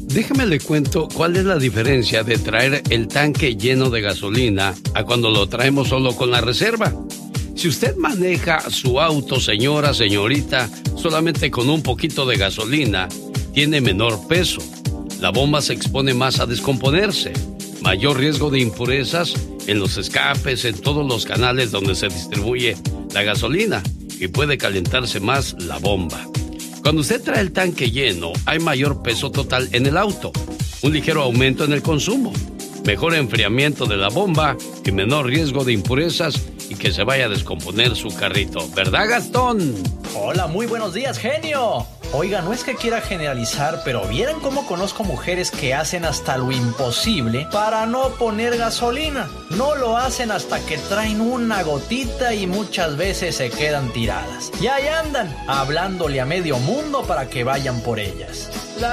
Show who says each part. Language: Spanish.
Speaker 1: Déjame le cuento cuál es la diferencia de traer el tanque lleno de gasolina a cuando lo traemos solo con la reserva. Si usted maneja su auto, señora, señorita, solamente con un poquito de gasolina, tiene menor peso. La bomba se expone más a descomponerse. Mayor riesgo de impurezas en los escapes, en todos los canales donde se distribuye la gasolina. Y puede calentarse más la bomba. Cuando usted trae el tanque lleno, hay mayor peso total en el auto, un ligero aumento en el consumo, mejor enfriamiento de la bomba y menor riesgo de impurezas y que se vaya a descomponer su carrito. ¿Verdad, Gastón?
Speaker 2: Hola, muy buenos días, genio. Oiga, no es que quiera generalizar, pero ¿vieran cómo conozco mujeres que hacen hasta lo imposible para no poner gasolina? No lo hacen hasta que traen una gotita y muchas veces se quedan tiradas. Y ahí andan, hablándole a medio mundo para que vayan por ellas.